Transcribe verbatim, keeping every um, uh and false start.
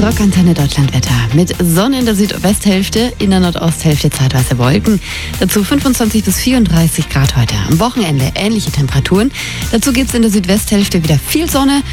Rockantenne Deutschlandwetter. Mit Sonne in der Südwesthälfte, in der Nordosthälfte zeitweise Wolken. Dazu fünfundzwanzig bis vierunddreißig Grad heute. Am Wochenende ähnliche Temperaturen. Dazu gibt es in der Südwesthälfte wieder viel Sonne